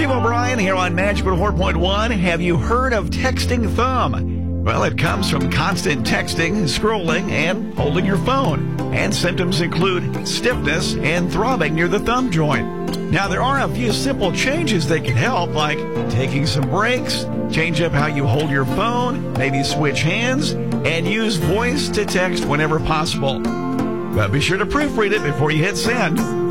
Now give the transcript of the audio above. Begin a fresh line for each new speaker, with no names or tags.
Steve O'Brien here on Magic 4.1. Have you heard of texting thumb? Well, it comes from constant texting, scrolling, and holding your phone. And symptoms include stiffness and throbbing near the thumb joint. Now, there are a few simple changes that can help, like taking some breaks, change up how you hold your phone, maybe switch hands, and use voice to text whenever possible. But be sure to proofread it before you hit send.